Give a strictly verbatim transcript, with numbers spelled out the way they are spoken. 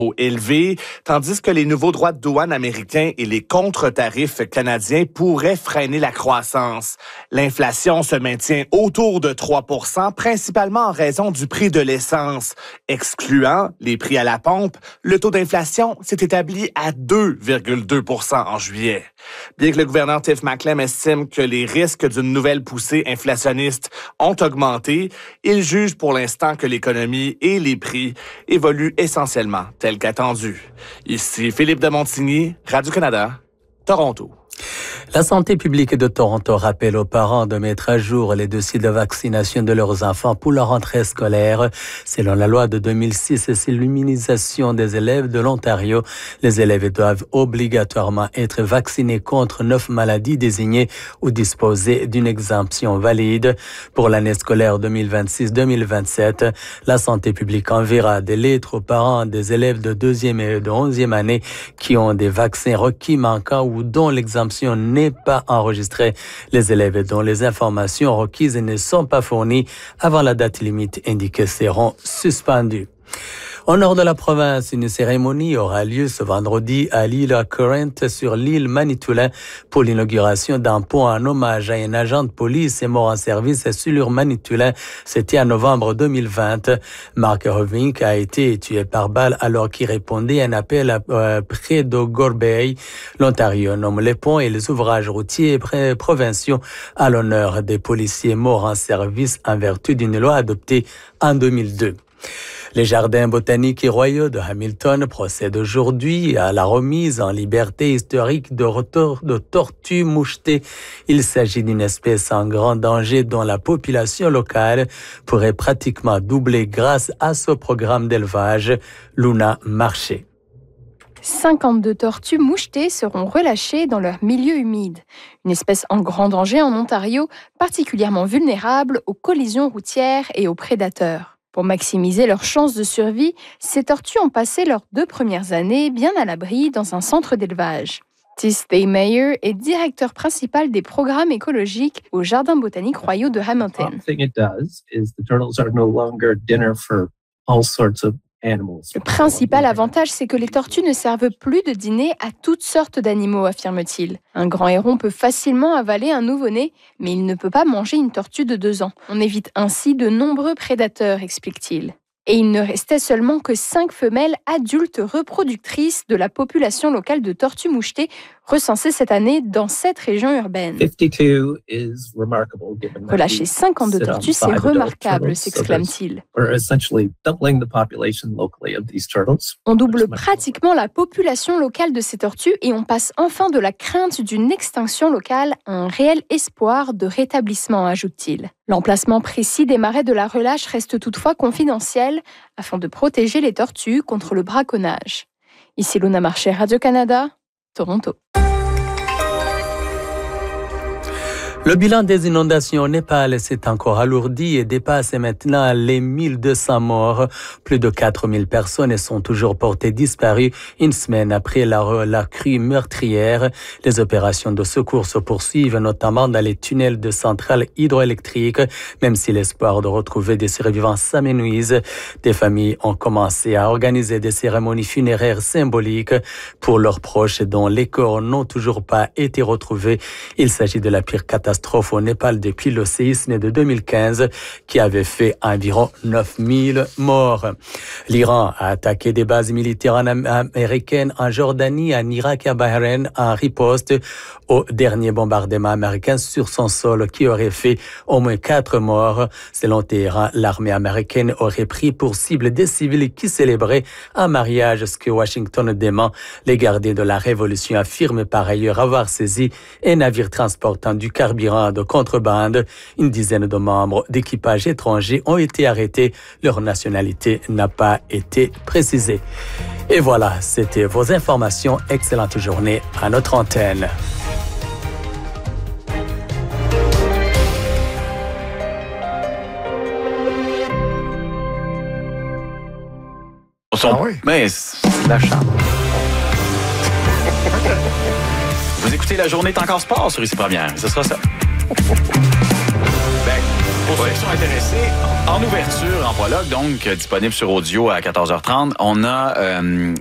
élevé, tandis que les nouveaux droits de douane américains et les contre-tarifs canadiens pourraient freiner la croissance. L'inflation se maintient autour de trois pour cent, principalement en raison du prix de l'essence. Excluant les prix à la pompe, le taux d'inflation s'est établi à deux virgule deux pour cent en juillet. Bien que le gouverneur Tiff Macklem estime que les risques d'une nouvelle poussée inflationniste ont augmenté, il juge pour l'instant que l'économie et les prix évoluent essentiellement tel qu'attendu. Ici Philippe de Montigny, Radio-Canada, Toronto. La santé publique de Toronto rappelle aux parents de mettre à jour les dossiers de vaccination de leurs enfants pour leur rentrée scolaire. Selon la loi de deux mille six, c'est l'immunisation des élèves de l'Ontario. Les élèves doivent obligatoirement être vaccinés contre neuf maladies désignées ou disposer d'une exemption valide. Pour l'année scolaire deux mille vingt-six deux mille vingt-sept, la santé publique enverra des lettres aux parents des élèves de deuxième et de onzième année qui ont des vaccins requis manquants ou dont l'exemption n'est pas enregistrée. Les élèves dont les informations requises ne sont pas fournies avant la date limite indiquée seront suspendues. Au nord de la province, une cérémonie aura lieu ce vendredi à l'île Current sur l'île Manitoulin pour l'inauguration d'un pont en hommage à un agent de police mort en service sur l'île Manitoulin. C'était en novembre deux mille vingt. Mark Hovink a été tué par balle alors qu'il répondait à un appel à, euh, près de Gore Bay. L'Ontario nomme les ponts et les ouvrages routiers provinciaux à l'honneur des policiers morts en service en vertu d'une loi adoptée en deux mille deux. Les jardins botaniques et royaux de Hamilton procèdent aujourd'hui à la remise en liberté historique de retour de tortues mouchetées. Il s'agit d'une espèce en grand danger dont la population locale pourrait pratiquement doubler grâce à ce programme d'élevage. Luna Marché. cinquante-deux tortues mouchetées seront relâchées dans leur milieu humide. Une espèce en grand danger en Ontario, particulièrement vulnérable aux collisions routières et aux prédateurs. Pour maximiser leurs chances de survie, ces tortues ont passé leurs deux premières années bien à l'abri dans un centre d'élevage. Tis Meyer est directeur principal des programmes écologiques aux Jardins botaniques royaux de Hamilton. Le principal avantage, c'est que les tortues ne servent plus de dîner à toutes sortes d'animaux, affirme-t-il. Un grand héron peut facilement avaler un nouveau-né, mais il ne peut pas manger une tortue de deux ans. On évite ainsi de nombreux prédateurs, explique-t-il. Et il ne restait seulement que cinq femelles adultes reproductrices de la population locale de tortues mouchetées recensées cette année dans sept régions urbaines. Relâcher cinquante-deux tortues, c'est remarquable, s'exclame-t-il. On double pratiquement la population locale de ces tortues et on passe enfin de la crainte d'une extinction locale à un réel espoir de rétablissement, ajoute-t-il. L'emplacement précis des marais de la relâche reste toutefois confidentiel afin de protéger les tortues contre le braconnage. Ici Luna Marché, Radio-Canada, Toronto. Le bilan des inondations au Népal s'est encore alourdi et dépasse maintenant les mille deux cents morts. Plus de quatre mille personnes sont toujours portées disparues une semaine après la, la crue meurtrière. Les opérations de secours se poursuivent, notamment dans les tunnels de centrales hydroélectriques, même si l'espoir de retrouver des survivants s'amenuise. Des familles ont commencé à organiser des cérémonies funéraires symboliques pour leurs proches dont les corps n'ont toujours pas été retrouvés. Il s'agit de la pire catastrophe catastrophe au Népal depuis le séisme de deux mille quinze qui avait fait environ neuf mille morts. L'Iran a attaqué des bases militaires américaines en Jordanie, en Irak et à Bahreïn en riposte au dernier bombardement américain sur son sol qui aurait fait au moins quatre morts. Selon Téhéran, l'armée américaine aurait pris pour cible des civils qui célébraient un mariage, ce que Washington dément. Les gardiens de la révolution affirment par ailleurs avoir saisi un navire transportant du carburant de contrebande. Une dizaine de membres d'équipages étrangers ont été arrêtés. Leur nationalité n'a pas été précisée. Et voilà, c'était vos informations. Excellente journée à notre antenne. Ah oui? Mais c'est de la chance. Vous écoutez La Journée est encore sport sur Ici Première. Ce sera ça. Ben, Pour ceux qui sont intéressés, en ouverture, en prologue, donc disponible sur audio à quatorze heures trente, on a euh,